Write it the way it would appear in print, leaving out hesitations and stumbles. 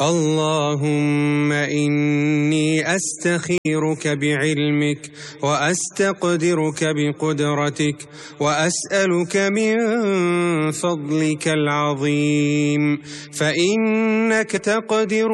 اللهم إني أستخيرك بعلمك وأستقدرك بقدرتك وأسألك من فضلك العظيم، فإنك تقدر